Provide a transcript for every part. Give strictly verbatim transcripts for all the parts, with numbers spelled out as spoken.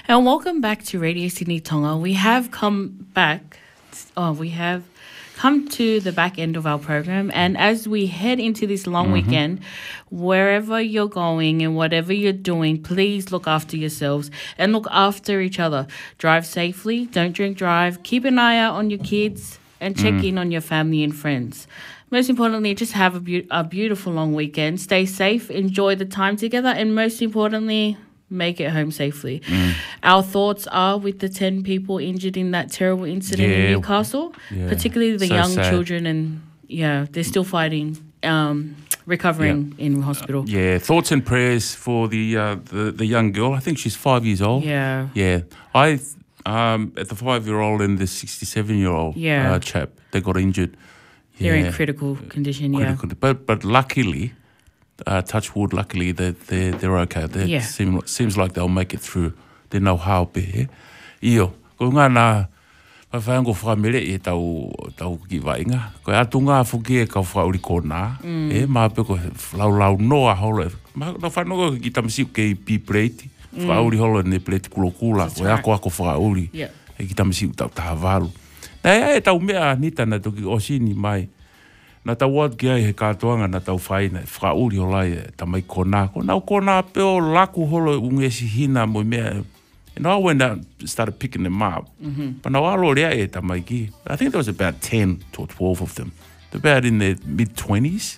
And welcome back to Radio Sydney Tonga. We have come back, oh, we have come to the back end of our program. And as we head into this long mm-hmm. weekend, wherever you're going and whatever you're doing, please look after yourselves and look after each other. Drive safely, don't drink drive, keep an eye out on your kids and check mm. in on your family and friends. Most importantly, just have a, be- a beautiful long weekend. Stay safe, enjoy the time together, and most importantly, make it home safely. Mm. Our thoughts are with the ten people injured in that terrible incident yeah. in Newcastle, yeah. particularly the so young sad. children, and yeah, they're still fighting, um, recovering yeah. in hospital. Uh, yeah, thoughts and prayers for the, uh, the the young girl. I think she's five years old. Yeah. Yeah. I, um, at the five-year-old and the sixty-seven-year-old yeah. uh, chap, they got injured. They're yeah. in critical condition, critical, yeah. But, but luckily... Uh, touch wood, luckily they they they're okay. They yeah. seem seems like they'll make it through. They know how be. Io, ko nga na pa fango famile e tau tau ki vainga. Ko atunga fuki e ka fa uri kona. E ma pe ko lau lau no a holo. Ma no fa no ki tamsi ke pi plate. Fa uri holo ne plate kulo kula. Ko ya ko ko fa uri. E ki tamsi tau ta valu. Na e tau mea nita na toki osini mai. Na tau wat kia he kātoanga na tau whaina, whakauri o lai e tamai kona. Ko nau kona peo laku holo ungesi hina mo mea. And I went out and started picking them up. Mm-hmm. But nau alo rea e tamai ki. I think there was about ten to twelve of them. They're about in their mid-twenties.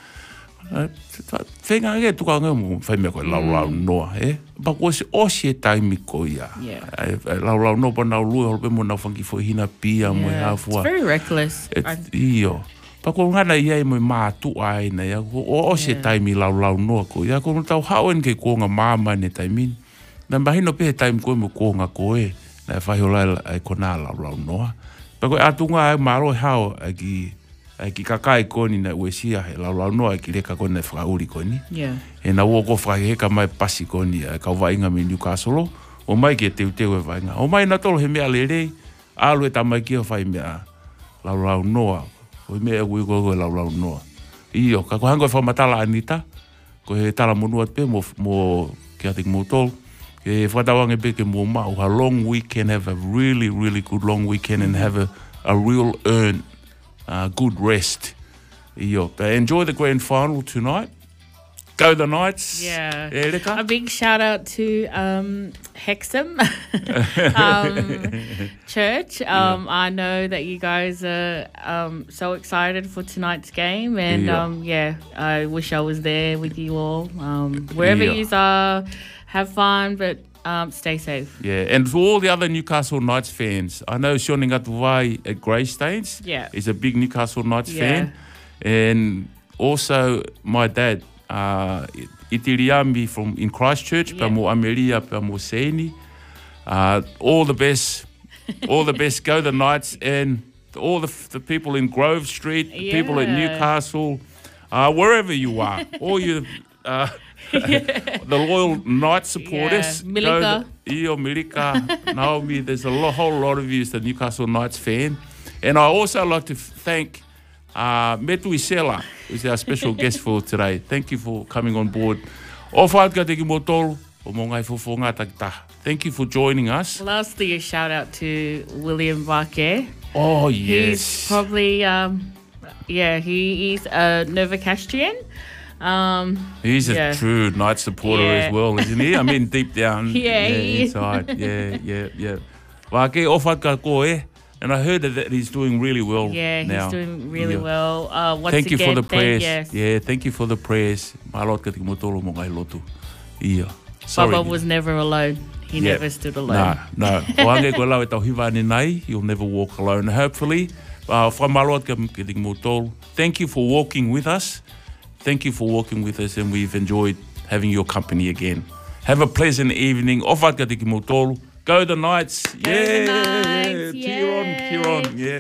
Whenga e tuka ngā mo whai mea koe lau lau noa, eh? But was osi e taimi ko ia. Lau lau noa pa nau lua holo pe mo nau whangi fo hina pia mo e hafua. It's very reckless. Iyo. Pa ko ngana ia mo mātu ai na ia o o se taimi lau lau noa ko ia ko tau hauen ke ko nga mama ne taimi na mahino pe taimi ko mo ko nga ko e na fa hola ai ko na lau lau noa pa ko atunga ai maro hao aki aki kakai ko ni na wesia he lau lau noa ki le ka ko na fra uri ko ni yeah e na wo ko fra he ka mai pasi ko ni ka vainga mi Newcastle o mai ke te te we vainga o mai na tolo he me alere alu e tamai ki o fai me lau lau noa o me e ui gogo lau lau noa. Iyo, ka ko hango e whamatala anita, ko he tala monua te pe mo, mo ke atik mo tol, ke whatawange pe ke mo mau, ha long weekend, have a really, really good long weekend and have a, a real earn, uh, good rest. Iyo, but enjoy the grand final tonight. Go the Knights. Yeah. Erika. A big shout out to um, Hexham um, Church. Um, yeah. I know that you guys are um, so excited for tonight's game. And yeah. Um, yeah, I wish I was there with you all. Um, wherever yeah. you are, have fun, but um, stay safe. Yeah, and for all the other Newcastle Knights fans, I know Shoni Ngatuwai at Greystanes yeah. is a big Newcastle Knights yeah. fan. And also my dad, Uh, Itiriambi from in Christchurch, yeah. Pamo Amelia, Pamo Seni. Uh, all the best, all the best. Go the Knights and all the the people in Grove Street, the yeah. people at Newcastle, uh, wherever you are, all you, uh, the loyal Knight supporters. Yeah. Milika, Io Milika, Naomi. There's a lo- whole lot of you as the Newcastle Knights fan, and I also like to f- thank. Uh, Metu Isela is our special guest for today. Thank you for coming on board. O whaaka te ki motoro, o mo ngai fofo ngā takitaha. Thank you for joining us. Lastly, a shout out to William Barker. Oh, yes. He's probably, um, yeah, he is a Novocastrian. Um, He's a yeah. true Knight supporter yeah. as well, isn't he? I mean, deep down. yeah, yeah inside. yeah, yeah, yeah. Wake o whaaka ko e. And I heard that he's doing really well yeah, now. Yeah, he's doing really yeah. well. Uh, once thank you again, for the prayers. Thank, yes. Yeah, thank you for the prayers. Malot ka tikimotolo mo ngai lotu. Ia. Baba was never alone. He yeah. never stood alone. No, no. O ange ko lau e tau hiwane nei, you'll never walk alone. Hopefully, uh, from Malot ka tikimotolo. Thank you for walking with us. Thank you for walking with us, and we've enjoyed having your company again. Have a pleasant evening. Ofat ka tikimotolo. Go the Knights. Go yeah. the Knights. Cheer on, cheer on. Yeah.